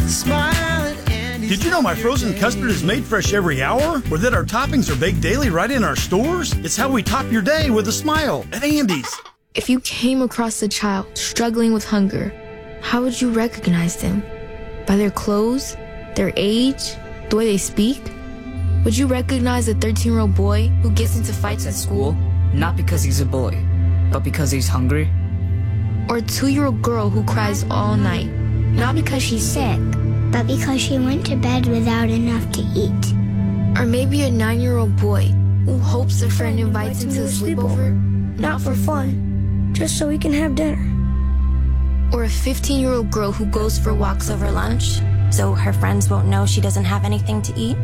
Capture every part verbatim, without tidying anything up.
Smile at Andy's. Did you know my frozen custard is made fresh every hour? Or that our toppings are baked daily right in our stores? It's how we top your day with a smile at Andy's. If you came across a child struggling with hunger, how would you recognize them? By their clothes? Their age? The way they speak? Would you recognize a thirteen-year-old boy who gets into fights at school? Not because he's a boy, but because he's hungry. Or a two-year-old girl who cries all night, not because she's sick, but because she went to bed without enough to eat. Or maybe a nine-year-old boy who hopes a friend invites him to a sleepover, not for fun, just so he can have dinner. Or a fifteen-year-old girl who goes for walks over lunch, so her friends won't know she doesn't have anything to eat.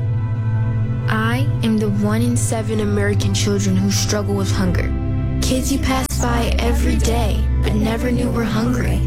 I am the one in seven American children who struggle with hunger. Kids you pass by every day, but never knew were hungry.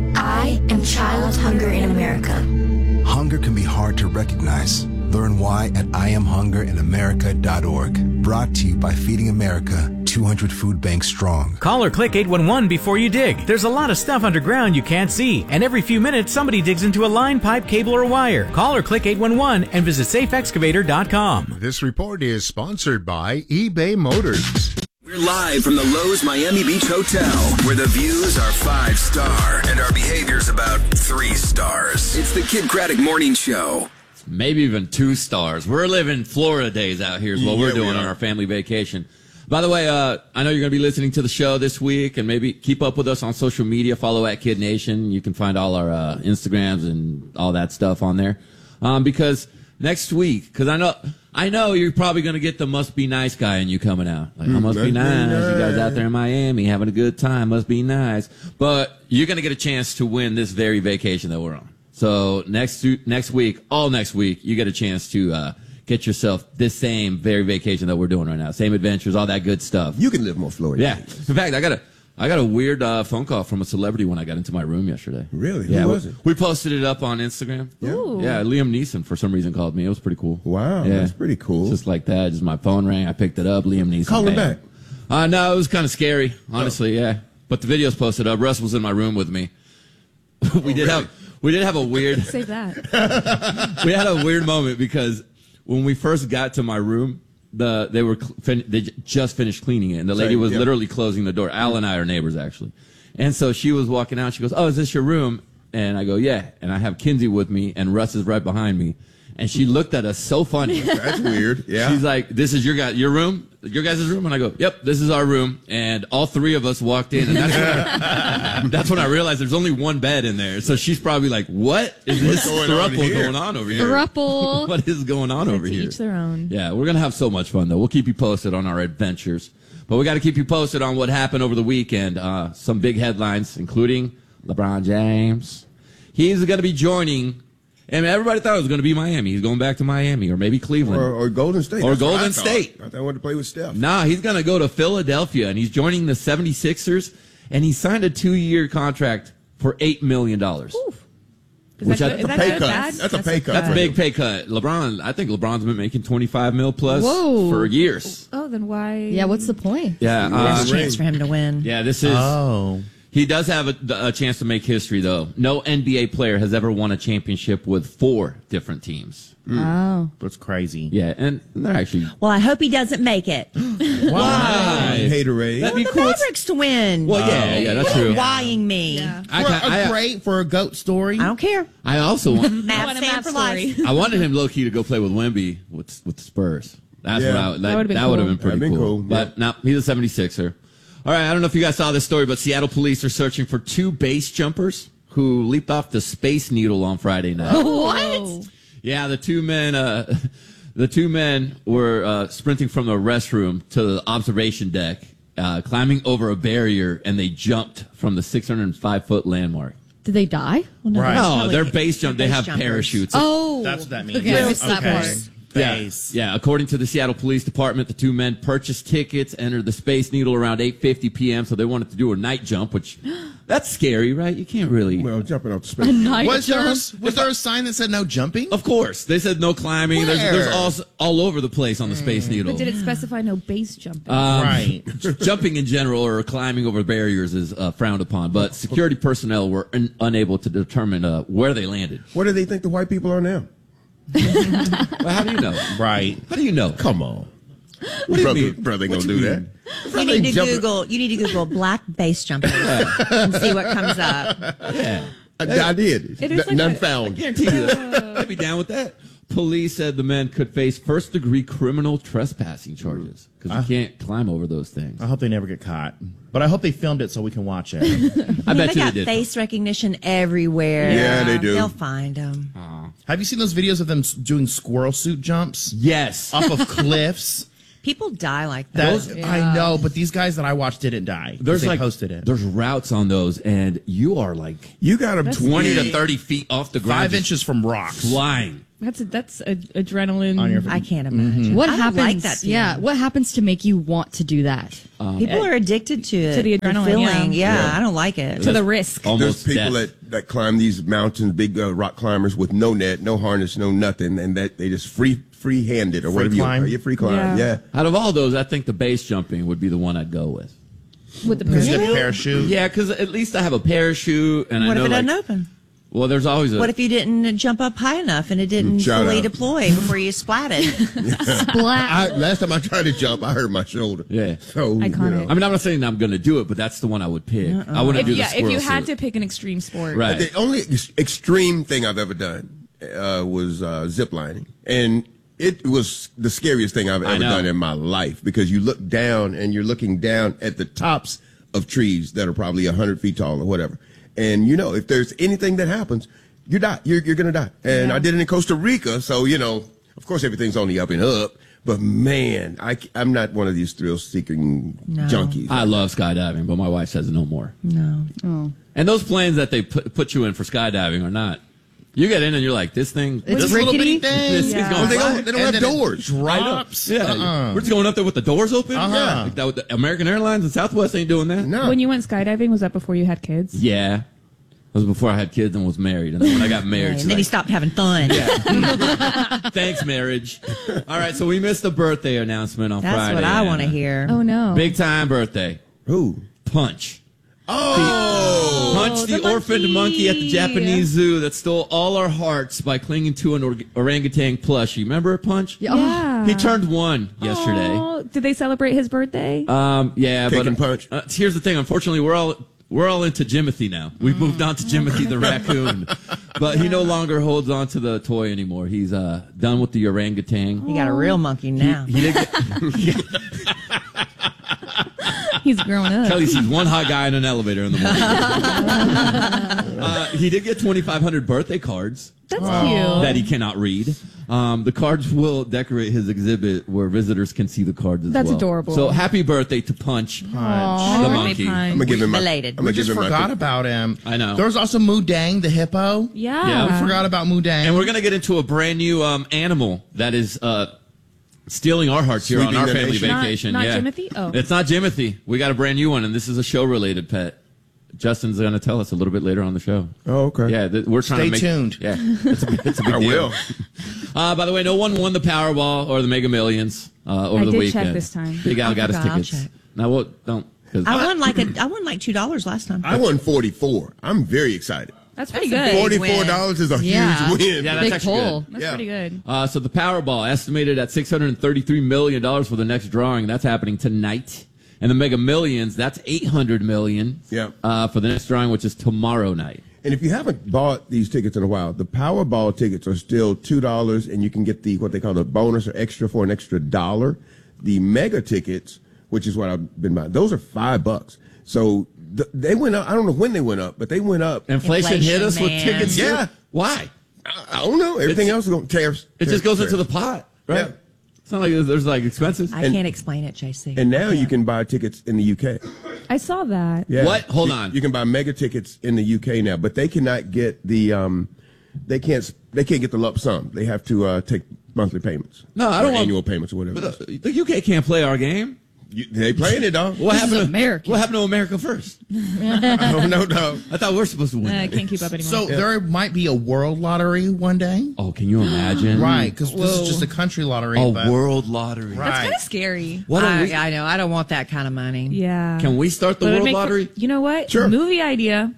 I am Child Hunger in America. Hunger can be hard to recognize. Learn why at I am hunger in america dot org. Brought to you by Feeding America, two hundred food banks strong. Call or click eight one one before you dig. There's a lot of stuff underground you can't see, and every few minutes somebody digs into a line, pipe, cable, or wire. Call or click eight one one and visit safe excavator dot com. This report is sponsored by eBay Motors. We're live from the Lowe's Miami Beach Hotel, where the views are five star and our behavior's about three stars. It's the Kid Craddock Morning Show. Maybe even two stars. We're living Florida days out here is what yeah, we're doing we on our family vacation. By the way, uh, I know you're going to be listening to the show this week, and maybe keep up with us on social media. Follow at Kid Nation. You can find all our uh, Instagrams and all that stuff on there. Um, because next week, because I know I know you're probably going to get the must be nice guy in you coming out. Like, oh, must be nice. be nice. You guys out there in Miami having a good time. Must be nice. But you're going to get a chance to win this very vacation that we're on. So next next week, all next week, you get a chance to uh, get yourself this same very vacation that we're doing right now. Same adventures, all that good stuff. You can live more Florida. Yeah. In fact, I got a I got a weird uh, phone call from a celebrity when I got into my room yesterday. Really? Yeah, Who was we, it? We posted it up on Instagram. Yeah. Ooh. Yeah, Liam Neeson for some reason called me. It was pretty cool. Wow, yeah. that's pretty cool. Just like that. Just my phone rang. I picked it up. Liam Neeson. Call him bam. back. Uh, no, it was kind of scary, honestly. Oh. Yeah, but the video's posted up. Russ was in my room with me. we oh, did really? have. We did have a weird. Save that. We had a weird moment because when we first got to my room, the they were fin- they just finished cleaning it, and the lady was yeah. literally closing the door. Al and I are neighbors actually, and so she was walking out. She goes, "Oh, is this your room?" And I go, "Yeah." And I have Kinsey with me, and Russ is right behind me. And she looked at us so funny. That's weird. Yeah. She's like, "This is your guy, your room, your guys' room," and I go, "Yep, this is our room." And all three of us walked in, and that's when I, that's when I realized there's only one bed in there. So she's probably like, "What is this throuple going on over here? Throuple. What is going on over to here?" Each their own. Yeah, we're gonna have so much fun though. We'll keep you posted on our adventures, but we got to keep you posted on what happened over the weekend. Uh, some big headlines, including LeBron James. He's going to be joining. And everybody thought it was going to be Miami. He's going back to Miami or maybe Cleveland. Or, or Golden State. Or That's Golden I State. I thought I wanted to play with Steph. Nah, he's going to go to Philadelphia, and he's joining the seventy-sixers, and he signed a two-year contract for eight million dollars. Which that, that's a pay cut. That's, that's a pay cut. That's a big pay cut. LeBron, I think LeBron's been making twenty-five mil plus Whoa. for years. Oh, then why? Yeah, what's the point? Yeah. There's Uh, a chance for him to win. Yeah, this is... Oh. He does have a, a chance to make history, though. No N B A player has ever won a championship with four different teams. Mm. Oh. That's crazy. Yeah, and they're actually... Well, I hope he doesn't make it. Why? Haterade. That'd be the cool. Mavericks to win. Well, yeah, yeah, that's You're true. Lying me. Yeah. I, For I, a I, great for a GOAT story. I don't care. I also want... Mavs want a fan Mavs for story. life. I wanted him low-key to go play with Wemby with, with the Spurs. That's Yeah. what I, that, That would've been that would have cool. been pretty That'd been cool. cool, But yeah. no, he's a seventy-sixer. All right, I don't know if you guys saw this story, but Seattle police are searching for two base jumpers who leaped off the Space Needle on Friday night. What? Yeah, the two men, uh, the two men were uh, sprinting from the restroom to the observation deck, uh, climbing over a barrier, and they jumped from the six hundred five foot landmark. Did they die? Well, Right. that's No, probably- they're base jump. They base have jumpers. parachutes. Oh, That's what that means. Okay, I missed that Okay. part. base. Yeah. yeah, according to the Seattle Police Department, the two men purchased tickets, entered the Space Needle around eight fifty p.m., so they wanted to do a night jump, which, that's scary, right? You can't really... Well, jumping off the space. A night was jump? There a, was there a sign that said no jumping? Of course. They said no climbing. There's, there's all, all over the place on the Space Needle. But did it specify no base jumping? Um, right. Jumping in general or climbing over barriers is uh, frowned upon, but security personnel were un- unable to determine uh, where they landed. What do they think the white people are now? Well, how do you know? Right. How do you know? Come on. What do brother, you mean? brother What gonna you do mean? that. You need to Google. You need to Google black base jumpers and see what comes up. Yeah, I, I did. It is N- like none a- found. I guarantee you that. I'd be down with that. Police said the men could face first-degree criminal trespassing charges because you Uh. can't climb over those things. I hope they never get caught. But I hope they filmed it so we can watch it. I Yeah, bet they you got they did. face recognition everywhere. Yeah, they do. They'll find them. Have you seen those videos of them s- doing squirrel suit jumps Yes. off of cliffs? People die like that. That, Yeah. I know, but these guys that I watched didn't die. 'cause There's they like posted it. There's routes on those, and you are like You got them twenty to thirty feet off the ground, Five just inches from rocks. flying. That's a, that's a, adrenaline. On your- I can't imagine. What I don't happens? like that yeah, feeling. what happens to make you want to do that? People are addicted to it. To the adrenaline, feeling. yeah. Yeah, Yeah. I don't like it. to the risk. Almost There's people death. that, that climb these mountains, big uh, rock climbers with no net, no harness, no nothing, and that they just free free handed or Free whatever climb? you. Yeah, free climb. Yeah. Yeah. Out of all those, I think the base jumping would be the one I'd go with. With the Because you parachute. get parachute. Yeah, because at least I have a parachute, and What I know if it like, doesn't open? well, there's always a What if you didn't jump up high enough and it didn't Shout fully out. deploy before you splatted? Splat. I, last time I tried to jump, I hurt my shoulder. Yeah. So you Iconic. know. I mean, I'm not saying I'm going to do it, but that's the one I would pick. I wouldn't If, do the yeah, if squirrel you had suit. to pick an extreme sport, Right. The only ex- extreme thing I've ever done uh, was uh, zip lining, and it was the scariest thing I've I ever know. done in my life because you look down and you're looking down at the tops of trees that are probably a hundred feet tall or whatever, and you know if there's anything that happens, you die. You're you're gonna die. And Yeah. I did it in Costa Rica, so you know, of course, everything's on the up and up. But man, I, am not one of these thrill-seeking No. junkies. I love skydiving, but my wife says no more. No. Oh. And those planes that they put, put you in for skydiving are not. You get in and you're like, this thing, It's this rickety. little bitty thing, this Yeah. thing's going Well, they flat. don't, they don't And have then it doors. Drops. Yeah, Uh-uh. we're just going up there with the doors open. Uh-huh. Yeah, like that with the American Airlines and Southwest ain't doing that. No. When you went skydiving, was that before you had kids? Yeah, it was before I had kids and was married, and then when I got married, And she's then he like, stopped having fun. thanks, marriage. All right, so we missed the birthday announcement on That's Friday. what I want to Anna. hear. Oh no. Big time birthday. Who? Punch. Oh, Punch the, the orphaned monkey at the monkey. Japanese zoo that stole all our hearts by clinging to an or- orangutan plushie. Remember Punch? Yeah. He turned one yesterday. Oh, did they celebrate his birthday? Um, yeah, Cake but and Punch. Uh, here's the thing. Unfortunately, we're all we're all into Jimothy now. We've moved on to Jimothy the raccoon, but he no longer holds on to the toy anymore. He's uh, done with the orangutan. You got a real monkey now. He did get, He's grown up. Kelly sees one hot guy in an elevator in the morning. uh, he did get twenty-five hundred birthday cards. That's uh, cute. That he cannot read. Um, the cards will decorate his exhibit where visitors can see the cards as That's well. adorable. So happy birthday to Punch, Aw, the happy monkey. Punch. I'm gonna give him my. Belated. I'm We gonna give just him forgot my. about him. I know. There was also Mudang, the hippo. Yeah. Yeah, We forgot about Mudang. And we're going to get into a brand new um, animal that is uh, stealing our hearts here on Sweeping our the family nation. Not- vacation. not yeah. Jimothy? Oh. It's not Jimothy. We got a brand new one, and this is a show-related pet. Justin's going to tell us a little bit later on the show. Oh, okay. Yeah, th- we're trying Stay to make. tuned. Yeah, it's a, it's a big I deal. will. Uh, by the way, no one won the Powerball or the Mega Millions uh, over I the did weekend. check this time. Big Al I got his forgot. I'll tickets. check. Now, well, don't. 'cause- I won like a, I won like two dollars last time. I won forty-four. I'm very excited. That's pretty That's a good. big Forty-four dollars is a Yeah. huge win. Yeah, that's Big actually pull. good. That's Yeah. pretty good. Uh, so the Powerball estimated at six hundred thirty-three million dollars for the next drawing. That's happening tonight. And the Mega Millions, that's eight hundred million Yeah. uh, for the next drawing, which is tomorrow night. And if you haven't bought these tickets in a while, the Powerball tickets are still two dollars, and you can get the what they call the bonus or extra for an extra dollar. The mega tickets, which is what I've been buying, those are five bucks. So th- they went up. I don't know when they went up, but they went up. Inflation, Inflation, hit us with man. tickets. too? Yeah. Why? I, I don't know. Everything It's- else is going to tariffs. It just tariffs, goes into the tariffs. pot, right? Yeah. It's not like there's, there's like expenses. I And- can't explain it, J C. And now I you can't. can buy tickets in the U K. I saw that. Yeah. What? Hold You- on. You can buy mega tickets in the U K now, but they cannot get the um, they can't they can't get the lump sum. They have to uh, take monthly payments. No, I Or don't want annual payments or whatever. But the, the U K can't play our game. You, they playing it, dog. What This happened is to America. What happened to America first? Oh, no, no. I thought we we're supposed to win. I that. can't keep up anymore. So there might be a world lottery one day. Oh, can you imagine? Right, because this Whoa. is just a country lottery. A but- world lottery. Right. That's kind of scary. What are I, we? I know. I don't want that kind of money. Yeah. Can we start the But it'd world make for- lottery? you know what? Sure. Movie idea.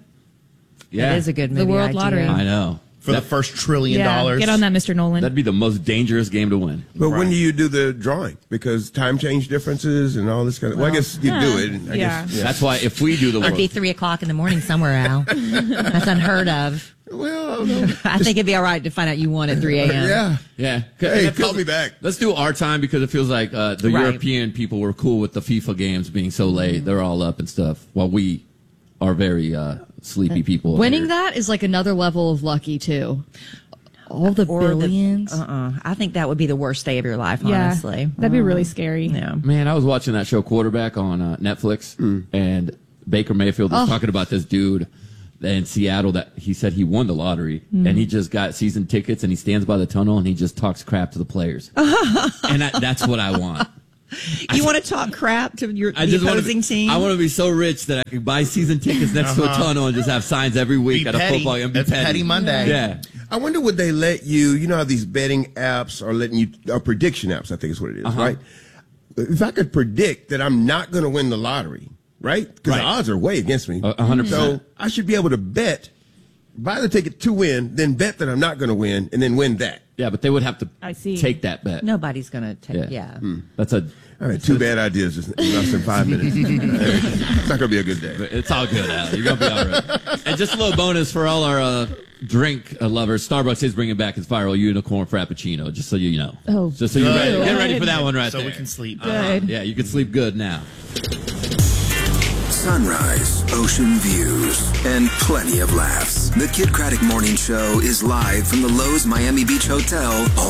Yeah, It is a good The movie World idea. Lottery. I know. For the first trillion Yeah. dollars. Get on that, Mister Nolan. That'd be the most dangerous game to win. But when Right. do you do the drawing? Because time change differences and all this kind of. Well, I guess you do it. I yeah. guess, That's why if we do the It'd be world, three o'clock in the morning somewhere, Al. That's unheard of. Well, no. I think it'd be all right to find out you won at three a.m. Yeah. yeah. Hey, It feels- call me back. Let's do our time because it feels like uh, the Right. European people were cool with the FIFA games being so late. They're all up and stuff, while we are very uh, sleepy people. Winning here. that is like another level of lucky too. All the Or the- billions. Uh-uh. I think that would be the worst day of your life, Yeah. honestly. That'd be really scary. Yeah. Man, I was watching that show Quarterback on uh, Netflix, and Baker Mayfield was Oh. talking about this dude in Seattle that he said he won the lottery, and he just got season tickets, and he stands by the tunnel and he just talks crap to the players, and I, that's what I want. You want to talk crap to your I the just want opposing to, team? I want to be so rich that I could buy season tickets next to a Uh-huh. tunnel and just have signs every week Be at a petty. football game. Be It's Petty Monday. Yeah. I wonder would they let you, you know how these betting apps are letting you, or prediction apps, I think is what it is, Uh-huh. right? If I could predict that I'm not going to win the lottery, right? Because Right. the odds are way against me. A- a hundred percent. So I should be able to bet, buy the ticket to win, then bet that I'm not going to win, and then win that. Yeah, but they would have to I see. take that bet. Nobody's going to take, yeah. Yeah. That's a. I had two bad ideas just in less than five minutes. It's not going to be a good day. It's all good, Al. You're gonna be all right. And just a little bonus for all our uh, drink uh, lovers. Starbucks is bringing back its viral unicorn frappuccino. Just so you know. Oh, just so you're ready. good. Get ready for that one right So there. we can sleep. Good. Yeah, you can sleep good now. Sunrise, ocean views, and plenty of laughs. The Kid Craddock Morning Show is live from the Lowe's Miami Beach Hotel all